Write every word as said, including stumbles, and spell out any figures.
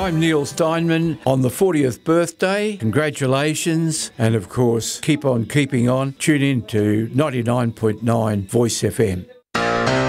I'm Neil Steinman on the fortieth birthday. Congratulations. And of course, keep on keeping on. Tune in to ninety-nine point nine Voice F M.